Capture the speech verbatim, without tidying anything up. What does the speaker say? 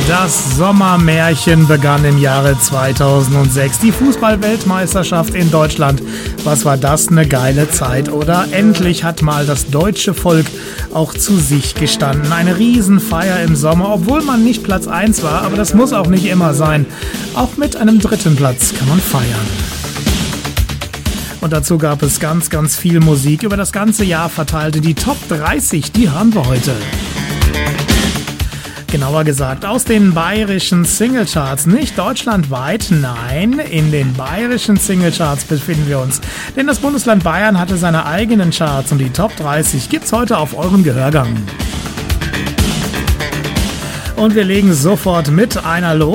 Das Sommermärchen begann im Jahre zweitausendsechs. Die Fußball-Weltmeisterschaft in Deutschland. Was war das, eine geile Zeit, oder? Endlich hat mal das deutsche Volk auch zu sich gestanden. Eine Riesenfeier im Sommer, obwohl man nicht Platz eins war, aber das muss auch nicht immer sein. Auch mit einem dritten Platz kann man feiern. Und dazu gab es ganz, ganz viel Musik über das ganze Jahr verteilt. Die Top dreißig, die haben wir heute. Genauer gesagt aus den bayerischen Singlecharts, nicht deutschlandweit, nein, in den bayerischen Singlecharts befinden wir uns. Denn das Bundesland Bayern hatte seine eigenen Charts und die Top dreißig gibt's heute auf eurem Gehörgang. Und wir legen sofort mit einer los.